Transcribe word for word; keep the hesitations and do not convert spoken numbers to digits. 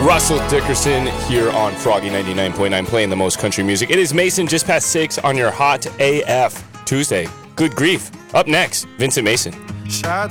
Russell Dickerson here on Froggy ninety-nine point nine, playing the most country music. It is Mason, just past six on your Hot A F Tuesday. Good grief. Up next, Vincent Mason. Shots